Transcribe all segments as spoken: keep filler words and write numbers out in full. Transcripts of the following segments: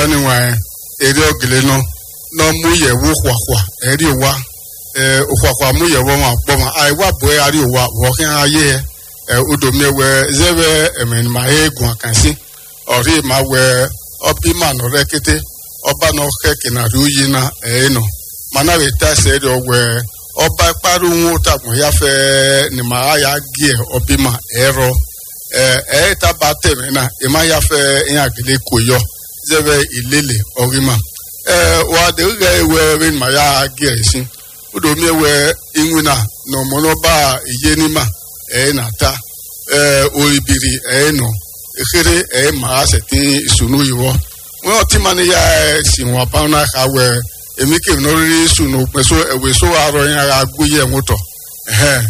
anyway eri ogile no no mu ye wo kwakwa eri wa eh kwakwa mu ye wo ma bo ma ai wa bo ari wa wo kan aye eh odomi we zebe emen ma egun akansi ori ma we obi ma no rekete oba no keke na ruyi na eh no mana we ta se ri owe oba paru won ta gun ya fe ni ma ya gie obi ma ero eh eh ta ba teme na e ma ya fe yan agile koyo zebe ilele orima eh wa de ge we we ma ya gie sin odo mi we inwina no mo no ba iye ni ma eh na ta eh oribiri eh no ekere eh ma se tin sunu iwo won ti mani ya si won pa na ka we emi ke no ri sunu pe so ewe so aro yan ra gboye moto eh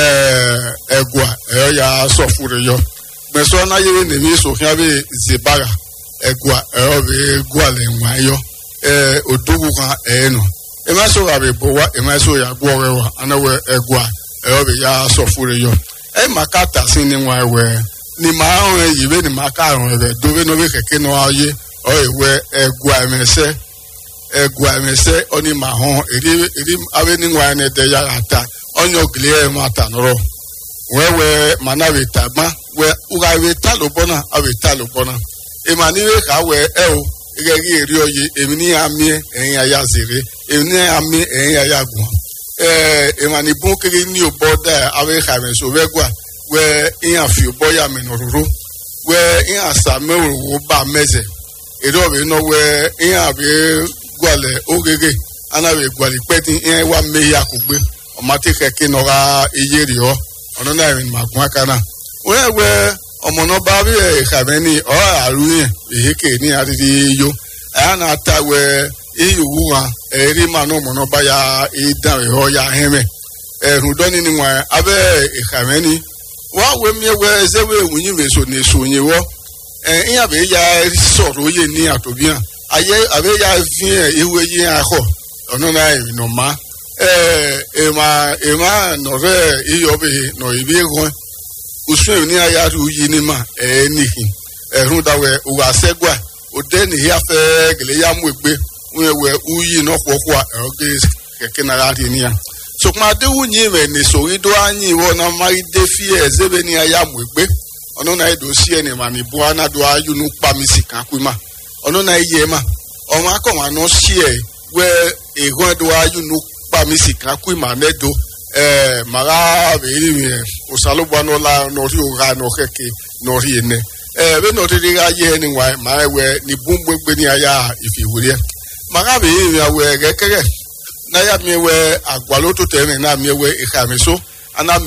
eh egwa e ya so fure yo pe so na yere ne mi so kan be zebara egwa e o be gwa le nwa yo eh odogu kan e no e ma so ra be bo wa e ma so ya gwo we wa ana we egwa e o be ya so fure yo e makata sin ni nwa we ni ma ron yi be ni maka ron be do be no be keke no aye o ewe egwa emese egwa emese oni ma hon eri eri ave ni nwa ne de ya ata onyo gile ma ta noro wewe manawe tagba we uga we talo bona ave talo bona e ma ni we ka we e o ege ri eri oye emi ni ami eyin aya zere emi ni ami eyin aya gun eh e ma ni bun kere ni oboda ave ka me so we gwa we in afi oboya me no roro we in asa me wo ba meze ero be no we in abe gwale ogege ana we gwale peti in wa me ya kugbe o ma te keke no ga iyeri o ono na rin magun akana we we omo no ba bi e ka be ni o aru yin eheke ni ariri yo ana ta we iyuwu wa eri ma no mo no ba ya idan e ho ya heme erun do ni ni wa abe e ka be ni wa we mi we ze we wunyin we so ni so yin wo eh in abe ya soro ye ni atobian aye abe ya fin ewe yin aho ono na e no ma eh e ma e ma no re iyo be no ibi gun usun ni aya ru yi ni ma eh ni erun da we wa segwa o de ni ya fe gele ya mu egbe we we uyi no kwokwa e oge keke na ya ri ni ya so ma de wunyin we ni so ido anyi wo na ma ide fi ezebe ni aya mu egbe ono na edo si eni ma ni bo ana do ayu nu pa mi sikan ku ma ono na iye ma o ma ko ma no si e we ehun do ayu nu pa mi sikan ku ma nedo eh mara be ri o salo bo no la no ri o ga no keke no ri ene eh be no ri ga ye ni wa ma we ni bumbo gbe ni aya ifi wuri mara be ri we gekere na ya mi we agwalo to te na mi we ikha mi so ana